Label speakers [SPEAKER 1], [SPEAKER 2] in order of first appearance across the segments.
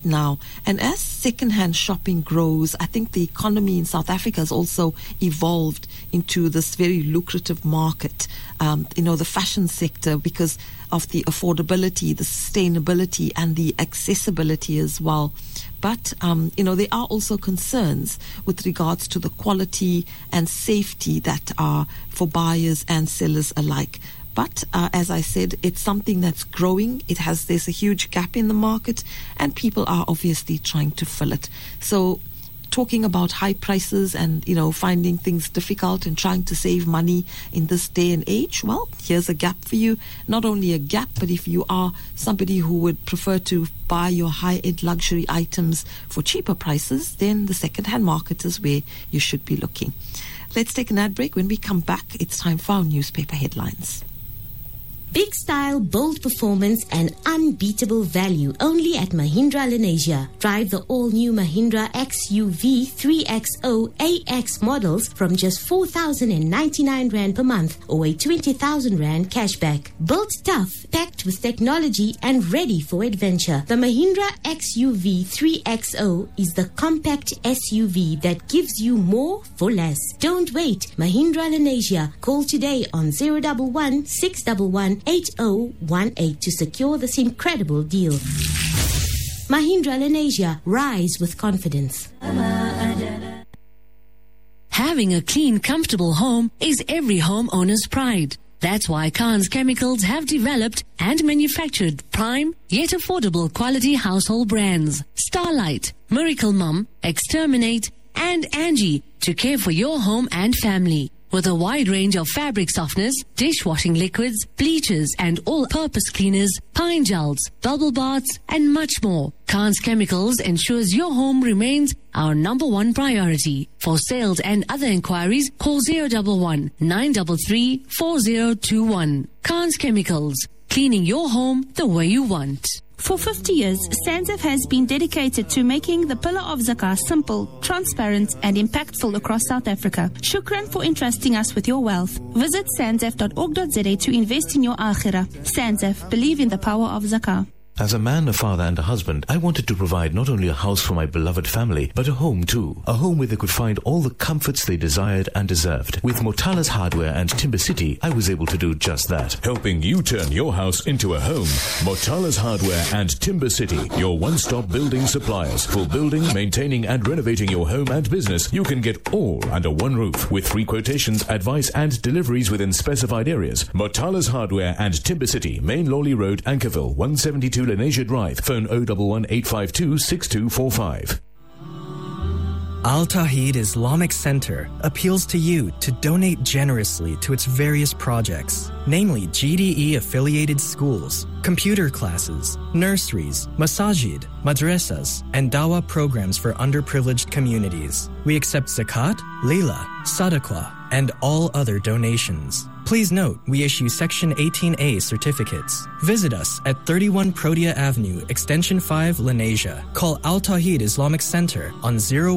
[SPEAKER 1] now. And as second-hand shopping grows, I think the economy in South Africa has also evolved into this very lucrative market, the fashion sector, because of the affordability, the sustainability, and the accessibility as well. But, there are also concerns with regards to the quality and safety that are for buyers and sellers alike. But as I said, it's something that's growing. There's a huge gap in the market, and people are obviously trying to fill it. So talking about high prices and, finding things difficult and trying to save money in this day and age, well, here's a gap for you. Not only a gap, but if you are somebody who would prefer to buy your high-end luxury items for cheaper prices, then the second-hand market is where you should be looking. Let's take an ad break. When we come back, it's time for our newspaper headlines.
[SPEAKER 2] Big style, bold performance and unbeatable value only at Mahindra Lenasia. Drive the all-new Mahindra XUV 3XO AX models from just 4,099 Rand per month or a 20,000 Rand cashback. Built tough, packed with technology and ready for adventure. The Mahindra XUV 3XO is the compact SUV that gives you more for less. Don't wait. Mahindra Lenasia. Call today on 011 611 8018 to secure this incredible deal. Mahindra Lenasia, rise with confidence.
[SPEAKER 3] Having a clean, comfortable home is every homeowner's pride. That's why Khan's Chemicals have developed and manufactured prime yet affordable quality household brands. Starlight, Miracle Mum, Exterminate, and Angie to care for your home and family. With a wide range of fabric softeners, dishwashing liquids, bleachers, and all-purpose cleaners, pine gels, bubble baths, and much more, Khan's Chemicals ensures your home remains our number one priority. For sales and other inquiries, call 011 933 4021. Khan's Chemicals, cleaning your home the way you want.
[SPEAKER 4] For 50 years, SANZF has been dedicated to making the pillar of Zakah simple, transparent, and impactful across South Africa. Shukran for entrusting us with your wealth. Visit sanzf.org.za to invest in your akhirah. SANZF, believe in the power of Zakah.
[SPEAKER 5] As a man, a father, and a husband, I wanted to provide not only a house for my beloved family, but a home too. A home where they could find all the comforts they desired and deserved. With Motala's Hardware and Timber City, I was able to do just that.
[SPEAKER 6] Helping you turn your house into a home. Motala's Hardware and Timber City, your one-stop building suppliers. For building, maintaining, and renovating your home and business, you can get all under one roof. With free quotations, advice, and deliveries within specified areas. Motala's Hardware and Timber City, Main Lawley Road, Ankerville, 172 Lenasia Drive. Phone 011 852 6245.
[SPEAKER 7] Al Tawheed Islamic Center appeals to you to donate generously to its various projects, namely GDE-affiliated schools, computer classes, nurseries, masajid, madrasas, and dawah programs for underprivileged communities. We accept zakat, lila, sadaqah, and all other donations. Please note, we issue Section 18A certificates. Visit us at 31 Protea Avenue, Extension 5, Lenasia. Call Al Tawheed Islamic Center on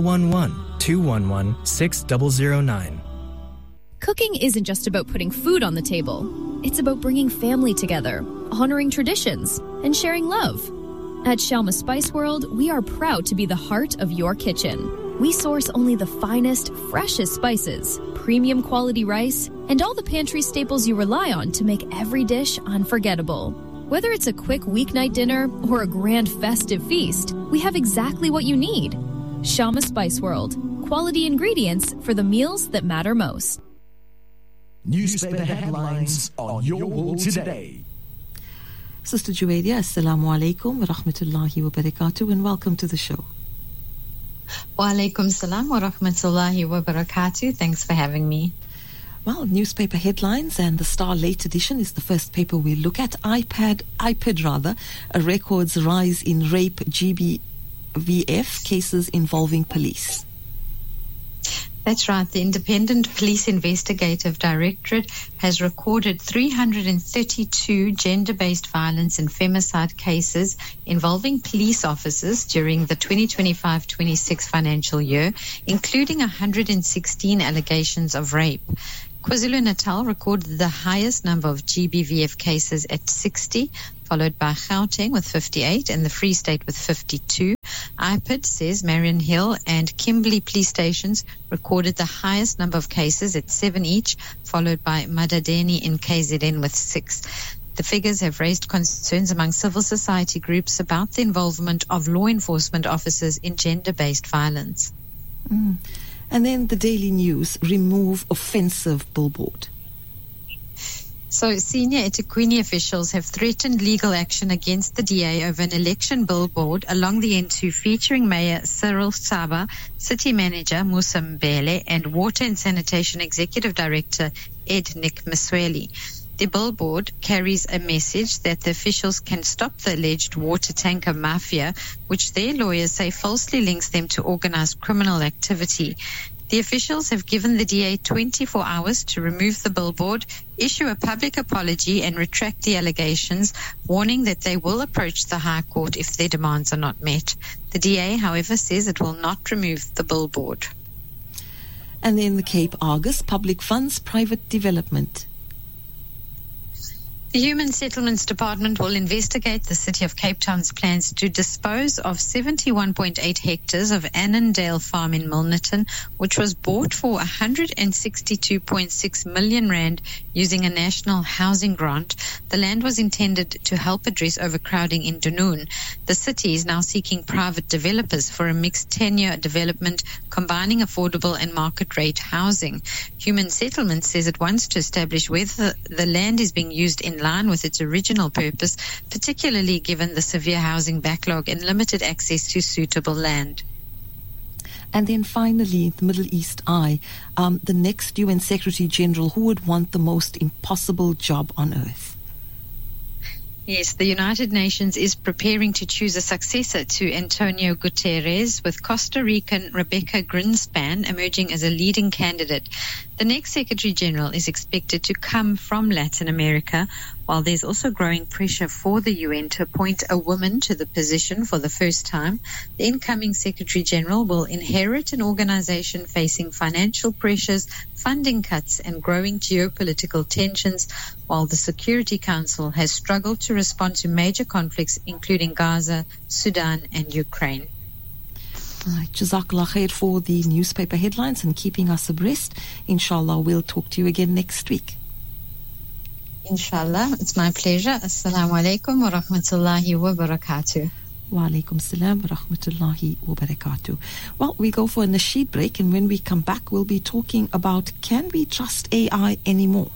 [SPEAKER 7] 011-211-6009.
[SPEAKER 8] Cooking isn't just about putting food on the table. It's about bringing family together, honoring traditions, and sharing love. At Shelma Spice World, we are proud to be the heart of your kitchen. We source only the finest, freshest spices, premium quality rice, and all the pantry staples you rely on to make every dish unforgettable. Whether it's a quick weeknight dinner or a grand festive feast, we have exactly what you need. Shelma Spice World. Quality ingredients for the meals that matter most.
[SPEAKER 9] Newspaper headlines on Your World Today.
[SPEAKER 1] Sister Juwadia, Assalamu alaikum wa rahmatullahi wa barakatuh, and welcome to the show.
[SPEAKER 10] Wa alaikum salam wa rahmatullahi wa barakatuh. Thanks for having me.
[SPEAKER 1] Well, newspaper headlines, and the Star Late Edition is the first paper we look at. IPID, a records rise in rape GBVF cases involving police.
[SPEAKER 10] That's right. The Independent Police Investigative Directorate has recorded 332 gender-based violence and femicide cases involving police officers during the 2025-26 financial year, including 116 allegations of rape. KwaZulu-Natal recorded the highest number of GBVF cases at 60, followed by Gauteng with 58 and the Free State with 52. IPID says Marion Hill and Kimberley police stations recorded the highest number of cases at 7 each, followed by Madadeni in KZN with 6. The figures have raised concerns among civil society groups about the involvement of law enforcement officers in gender-based violence.
[SPEAKER 1] And then the Daily News, remove offensive billboard.
[SPEAKER 10] So senior eThekwini officials have threatened legal action against the DA over an election billboard along the N2 featuring Mayor Cyril Saba, City Manager Musa Mbele, and Water and Sanitation Executive Director Ed Nick Masweli. The billboard carries a message that the officials can stop the alleged water tanker mafia, which their lawyers say falsely links them to organized criminal activity. The officials have given the DA 24 hours to remove the billboard, issue a public apology and retract the allegations, warning that they will approach the High Court if their demands are not met. The DA, however, says it will not remove the billboard.
[SPEAKER 1] And then the Cape Argus, public funds, private development.
[SPEAKER 10] The Human Settlements Department will investigate the City of Cape Town's plans to dispose of 71.8 hectares of Annandale Farm in Milnerton, which was bought for 162.6 million rand using a national housing grant. The land was intended to help address overcrowding in Dunoon. The city is now seeking private developers for a mixed tenure development combining affordable and market rate housing. Human Settlements says it wants to establish whether the land is being used in line with its original purpose, particularly given the severe housing backlog and limited access to suitable land.
[SPEAKER 1] And then finally, the Middle East Eye, the next UN Secretary General, who would want the most impossible job on earth?
[SPEAKER 10] Yes, the United Nations is preparing to choose a successor to Antonio Guterres, with Costa Rican Rebecca Greenspan emerging as a leading candidate. The next Secretary General is expected to come from Latin America, while there's also growing pressure for the UN to appoint a woman to the position for the first time. The incoming Secretary General will inherit an organization facing financial pressures, funding cuts, and growing geopolitical tensions, while the Security Council has struggled to respond to major conflicts, including Gaza, Sudan, and Ukraine.
[SPEAKER 1] All right, Jazakallah khair for the newspaper headlines and keeping us abreast. Inshallah, we'll talk to you again next week.
[SPEAKER 10] Inshallah, it's my pleasure. Assalamu alaikum wa rahmatullahi wa barakatuh.
[SPEAKER 1] Wa alaikum salam wa rahmatullahi wa barakatuh. Well, we go for a nasheed break, and when we come back, we'll be talking about, can we trust AI anymore?